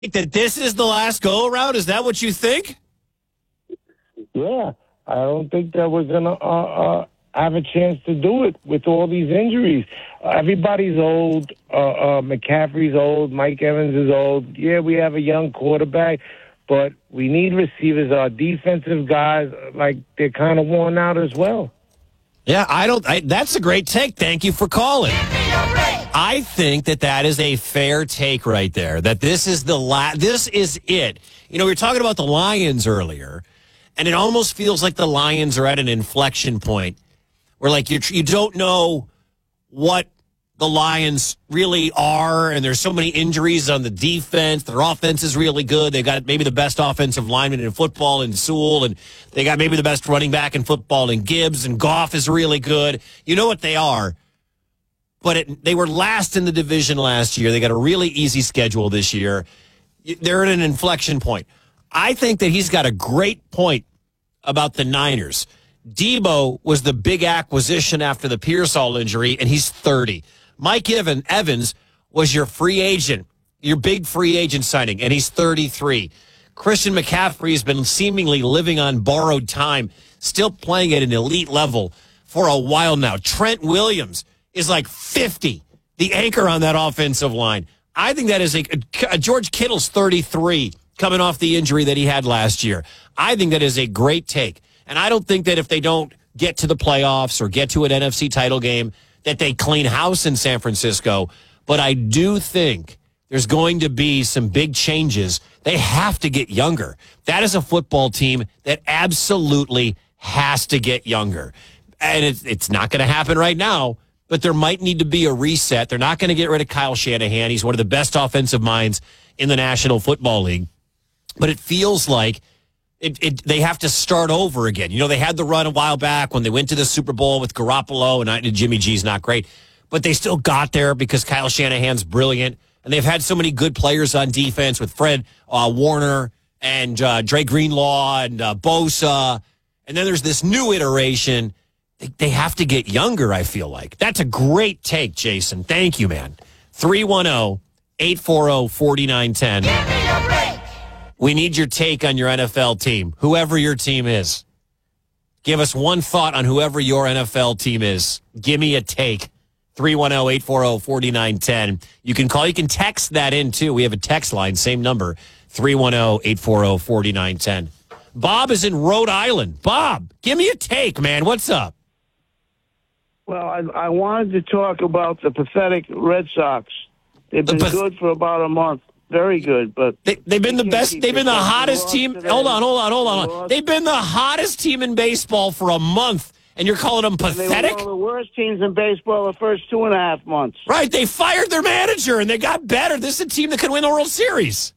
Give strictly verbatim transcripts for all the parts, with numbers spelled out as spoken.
that this is the last go-around? Is that what you think? Yeah, I don't think that we're going to uh, uh, have a chance to do it with all these injuries. Uh, everybody's old. Uh, uh, McCaffrey's old. Mike Evans is old. Yeah, we have a young quarterback, but we need receivers. Our defensive guys, like, they're kind of worn out as well. Yeah, I don't. I, that's a great take. Thank you for calling. I think that that is a fair take right there. That this is the la- This is it. You know, we were talking about the Lions earlier, and it almost feels like the Lions are at an inflection point where, like, you you don't know what the Lions really are, and there's so many injuries on the defense. Their offense is really good. They got maybe the best offensive lineman in football in Sewell, and they got maybe the best running back in football in Gibbs, and Goff is really good. You know what they are. But it, they were last in the division last year. They got a really easy schedule this year. They're at an inflection point. I think that he's got a great point about the Niners. Debo was the big acquisition after the Pearsall injury, and he's thirty. Mike Evans was your free agent, your big free agent signing, and he's thirty-three. Christian McCaffrey has been seemingly living on borrowed time, still playing at an elite level for a while now. Trent Williams is like fifty, the anchor on that offensive line. I think that is a, a George Kittle's thirty-three, coming off the injury that he had last year. I think that is a great take. And I don't think that if they don't get to the playoffs or get to an N F C title game, that they clean house in San Francisco. But I do think there's going to be some big changes. They have to get younger. That is a football team that absolutely has to get younger. And it's, it's not going to happen right now, but there might need to be a reset. They're not going to get rid of Kyle Shanahan. He's one of the best offensive minds in the National Football League. But it feels like It, it, they have to start over again. You know, they had the run a while back when they went to the Super Bowl with Garoppolo, and I, Jimmy G's not great, but they still got there because Kyle Shanahan's brilliant, and they've had so many good players on defense with Fred uh, Warner and uh, Dre Greenlaw and uh, Bosa, and then there's this new iteration. They, they have to get younger, I feel like. That's a great take, Jason. Thank you, man. three one zero, eight four zero, four nine one zero. We need your take on your N F L team, whoever your team is. Give us one thought on whoever your N F L team is. Give me a take. three one zero, eight four zero, four nine one zero. You can call. You can text that in, too. We have a text line, same number, three one zero, eight four zero, four nine one zero. Bob is in Rhode Island. Bob, give me a take, man. What's up? Well, I, I wanted to talk about the pathetic Red Sox. They've been path- good for about a month. Very good, but they, they've been the best. They've been the hottest team. Hold on, hold on, hold on. Hold on. They've been the hottest team in baseball for a month, and you're calling them pathetic? They were one of the worst teams in baseball the first two and a half months. Right, they fired their manager, and they got better. This is a team that could win the World Series.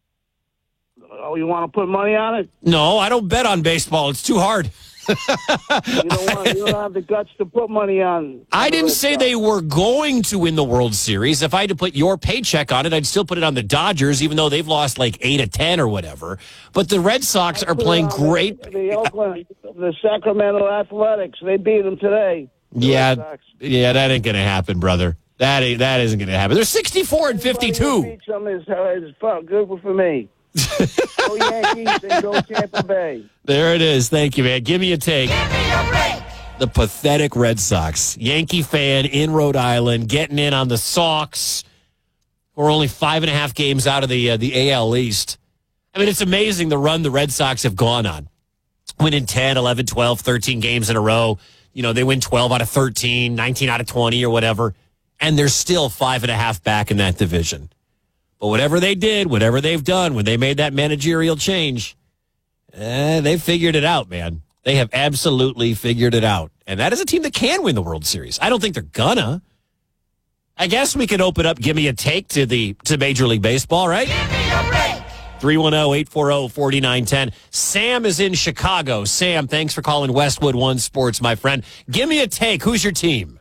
Oh, you want to put money on it? No, I don't bet on baseball. It's too hard. you, don't want, you don't have the guts to put money on. I didn't say they were going to win the World Series. If I had to put your paycheck on it, I'd still put it on the Dodgers, even though they've lost like eight of ten or whatever. But the Red Sox are playing great. The, the Oakland, the Sacramento Athletics, they beat them today. The yeah, yeah, that ain't gonna happen, brother. That ain't, that isn't gonna happen. They're sixty-four and fifty-two. Beat them is, uh, is good for me. Go Yankees and go Tampa Bay. There it is. Thank you, man. Give me a take. Give me a break. The pathetic Red Sox. Yankee fan in Rhode Island getting in on the Sox. We're only five and a half games out of the uh, the A L East. I mean, it's amazing the run the Red Sox have gone on. Winning ten, eleven, twelve, thirteen games in a row. You know, they win twelve out of thirteen, nineteen out of twenty or whatever. And they're still five and a half back in that division. But whatever they did, whatever they've done, when they made that managerial change, eh, they figured it out, man. They have absolutely figured it out. And that is a team that can win the World Series. I don't think they're gonna. I guess we can open up, give me a take to the to Major League Baseball, right? Give me a break. three one zero, eight four zero, four nine one zero. Sam is in Chicago. Sam, thanks for calling Westwood One Sports, my friend. Give me a take. Who's your team?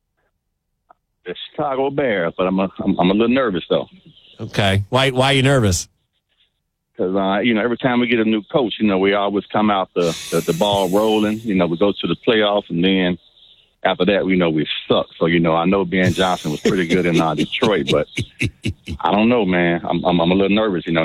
The Chicago Bears, but I'm a, I'm, I'm a little nervous, though. Okay. Why Why are you nervous? Because, uh, you know, every time we get a new coach, you know, we always come out the, the, the ball rolling. You know, we go to the playoffs, and then after that, we know we sucked. So, you know, I know Ben Johnson was pretty good in uh, Detroit, but I don't know, man. I'm, I'm, I'm a little nervous, you know.